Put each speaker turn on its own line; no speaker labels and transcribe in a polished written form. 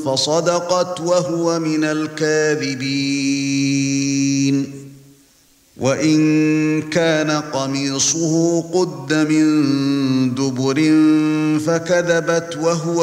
فصدقت وهو من الكاذبين وإن كان قميصه قد من دبر فكذبت وهو